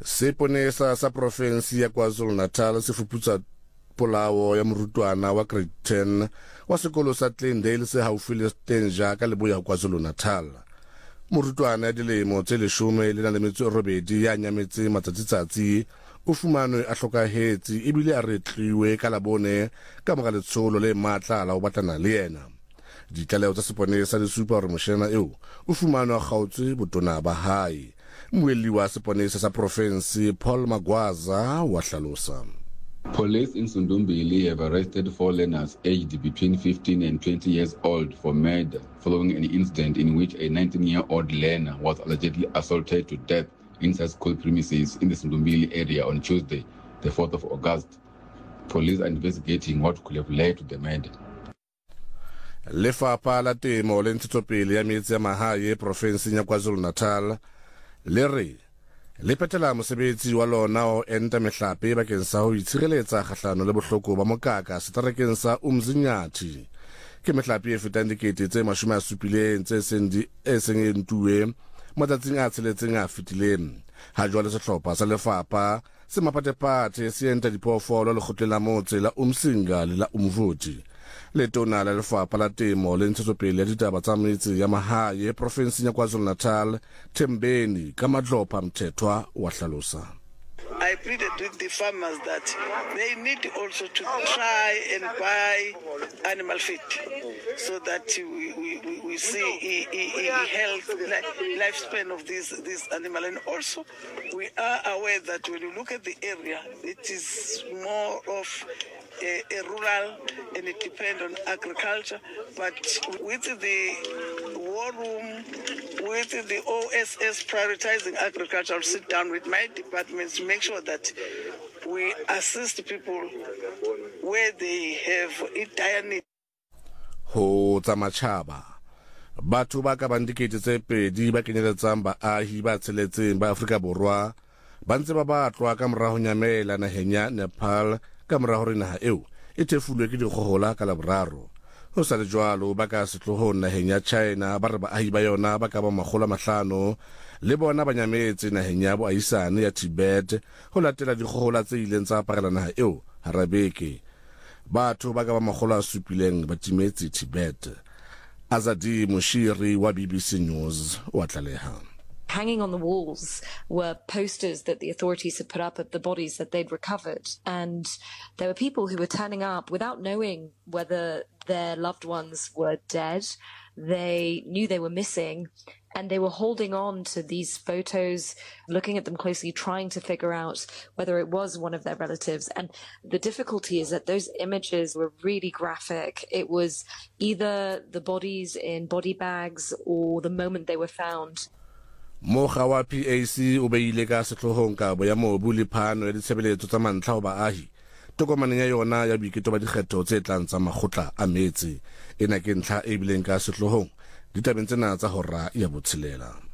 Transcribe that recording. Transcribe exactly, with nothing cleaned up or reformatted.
Seponesa sa provinsi ya KwaZulu-Natal se fuputsa polao ya morutwana wa grade ten wa sekolo sa Glendale se haufi le Stenja ka leboya ya KwaZulu-Natal. Morutwana ya dilemo tse leshome le na le metso e robedi ya nyametse matsatsitsatsi o fumanwe a hlokahetse ebile a retliwe ka labone ka mora letsholo le matla la ho batlana le yena. Ditlaleho tsa seponesa di supa hore moshena eo o fumanwe a kgaotswe botona ba hae. Mmuelli wa seponesa sa provinsi Paul Magwaza wa hlalosa. Police in Sundumbili have arrested four learners aged between fifteen and twenty years old for murder following an incident in which a nineteen-year-old learner was allegedly assaulted to death inside school premises in the Sundumbili area on Tuesday, the fourth of August. Police are investigating what could have led to the murder. Lefapha la temo le ntshetsopele ya metsi ya mahae provinsi ya KwaZulu-Natal le re le petela mosebetsi wa lona o enta mehlape bakeng sa ho itshireletsa kgahlano le bohloko ba mokaka seterekeng sa Umzinyathi. Ke mehlape e fetang dikete tse mashome a supileng tse seng di e seng entuwe matsatsing a tsheletseng a fetileng. Ha jwale sehlopha sa lefapha se mapatepate se enta diphoofolo le kgotlela motse la Umsinga le la Umvoti. Letona la lefapha la temo le ntshetsopele ya ditaba tsa metsi ya mahae provinsi ya KwaZulu-Natal Thembeni ka Madlopha Mthethwa wa hlalosa. I pleaded with the farmers that they need also to try and buy animal feed so that we, we, we see a health lifespan of this, this animal. And also we are aware that when you look at the area, it is more of a, a rural and it depends on agriculture. But with the war room, with the O S S prioritizing agriculture, I'll sit down with my departments to make sure that we assist people where they have a dire need. Ho tsa matjhaba batho ba ka bandikete tse pedi ba kenyeletsang baahi ba tsheletseng ba Afrika Borwa ba ntse ba batlwa ka mora ho nyamela naheng ya Nepal ka mora hore naha eo e thefulwe ke dikgohola ka laboraro. Ho sa le jwalo ba ka setlohong naheng ya China ba re baahi ba yona ba ka ba makgolo a mahlano le bona ba nyametse naheng ya boahisane ya Tibet ho latela dikgohola tse ileng tsa aparela naha eo harabeke. Batho ba ka ba makgolo a supileng ba timetse Tibet. Azadi Mushiri wa B B C News wa tlaleha. Hanging on the walls were posters that the authorities had put up of the bodies that they'd recovered. And there were people who were turning up without knowing whether their loved ones were dead. They knew they were missing, and they were holding on to these photos, looking at them closely, trying to figure out whether it was one of their relatives. And the difficulty is that those images were really graphic. It was either the bodies in body bags or the moment they were found. Mokga wa P A C o beile ka setlohong kabo ya mobu le phano ya ditshebeletso tsa mantlha ho baahi. Tokomane ya yona ya boiketo ba dikgetho tse tlang tsa makgotla a metsi ena ke ntlha e bileng ka setlohong ditabeng tsena tsa hora ya botshelela.